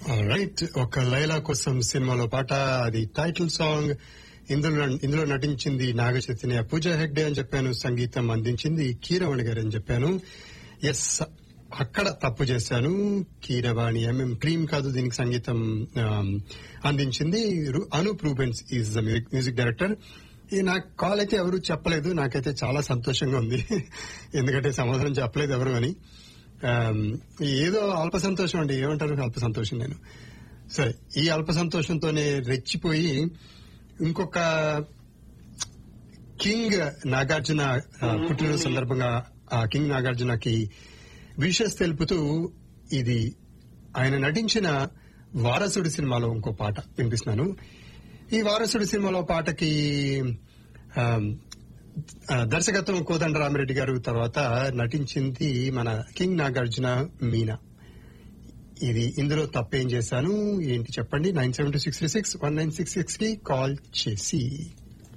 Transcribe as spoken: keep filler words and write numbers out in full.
Right, ఒక లైలా కోసం సినిమాలో పాట, అది టైటిల్ సాంగ్. ఇందులో ఇందులో నటించింది నాగ చైతన్య, పూజా హెగ్డే అని చెప్పాను. సంగీతం అందించింది కీరవాణి గారు అని చెప్పాను. ఎస్, అక్కడ తప్పు చేశాను. కీరవాణి ఎంఎం క్రీమ్ కాదు, దీనికి సంగీతం అందించింది Anoop Rubens is the music director. ఈ నాకు కాల్ అయితే ఎవరు చెప్పలేదు. నాకైతే చాలా సంతోషంగా ఉంది, ఎందుకంటే సమాధానం చెప్పలేదు ఎవరు అని. ఏదో అల్ప సంతోషం అండి, ఏమంటారు అల్ప సంతోషం. నేను సరే, ఈ అల్ప సంతోషంతోనే రెచ్చిపోయి ఇంకొక కింగ్ నాగార్జున పుట్టినరోజు సందర్భంగా ఆ కింగ్ నాగార్జునకి విషెస్ తెలుపుతూ ఇది ఆయన నటించిన వారసుడి సినిమాలో ఇంకో పాట వినిపిస్తున్నాను. ఈ వారసుడి సినిమాలో పాటకి దర్శకత్వం కోదండరామిరెడ్డి గారు, తర్వాత నటించింది మన కింగ్ నాగార్జున మీనా. ఇది ఇందులో తప్పేం చేశాను ఏంటి చెప్పండి. Nine seven two six three six one nine six six కి కాల్ చేసి